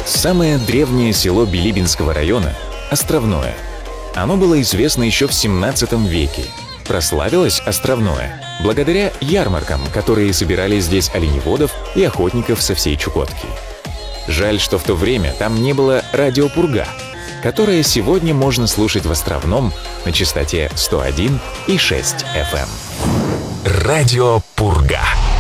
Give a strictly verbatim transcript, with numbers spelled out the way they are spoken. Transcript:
Самое древнее село Билибинского района – Островное. Оно было известно еще в семнадцатом веке. Прославилось Островное благодаря ярмаркам, которые собирали здесь оленеводов и охотников со всей Чукотки. Жаль, что в то время там не было радио «Пурга», которое сегодня можно слушать в Островном на частоте сто один и шесть эф эм. Радио «Пурга».